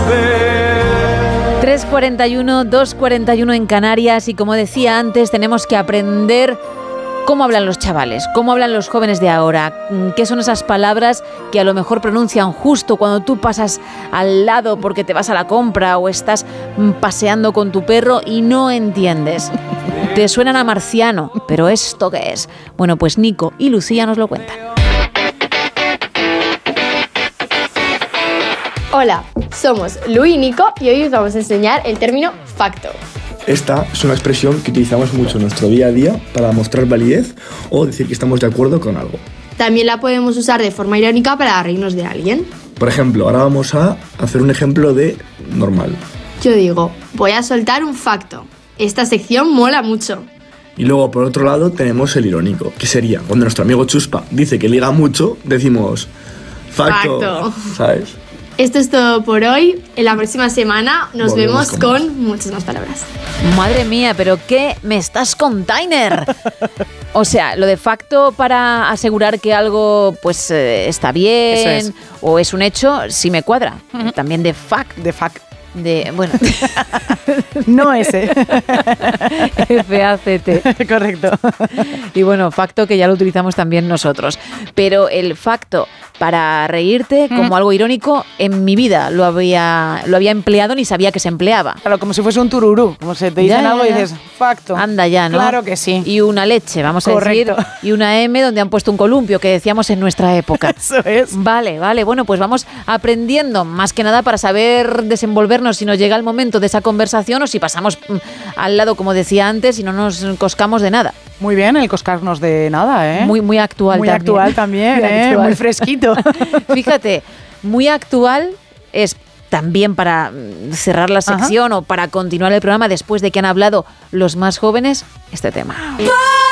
saber. 3:41, 2:41 en Canarias, y como decía antes, tenemos que aprender cómo hablan los chavales, cómo hablan los jóvenes de ahora, qué son esas palabras que a lo mejor pronuncian justo cuando tú pasas al lado porque te vas a la compra o estás paseando con tu perro y no entiendes. Te suenan a marciano, pero ¿esto qué es? Bueno, pues Nico y Lucía nos lo cuentan. Hola, somos Lu y Nico y hoy os vamos a enseñar el término facto. Esta es una expresión que utilizamos mucho en nuestro día a día para mostrar validez o decir que estamos de acuerdo con algo. También la podemos usar de forma irónica para reírnos de alguien. Por ejemplo, ahora vamos a hacer un ejemplo de normal. Yo digo, voy a soltar un facto. Esta sección mola mucho. Y luego, por otro lado, tenemos el irónico, que sería cuando nuestro amigo Chuspa dice que liga mucho, decimos facto. ¿Sabes? Esto es todo por hoy. En la próxima semana nos vemos con muchas más palabras. Madre mía, pero ¿qué me estás container? O sea, lo de facto para asegurar que algo pues está bien o es un hecho, sí me cuadra. También de fact. De fact. Bueno. No ese. F-A-C-T. Correcto. Y bueno, facto que ya lo utilizamos también nosotros. Pero el facto para reírte como algo irónico, en mi vida lo había empleado, ni sabía que se empleaba. Claro, como si fuese un tururú. Como se te dicen algo y dices, facto. Anda ya, ¿no? Claro que sí. Y una leche, vamos a decir. Y una M donde han puesto un columpio, que decíamos en nuestra época. Eso es. Vale. Bueno, pues vamos aprendiendo, más que nada para saber desenvolvernos si nos llega el momento de esa conversación o si pasamos al lado, como decía antes, y no nos coscamos de nada. Muy bien, el coscarnos de nada, ¿eh? Muy actual muy también. Actual también, muy ¿eh? actual. Muy fresquito. Fíjate, muy actual es también para cerrar la sección o para continuar el programa después de que han hablado los más jóvenes este tema.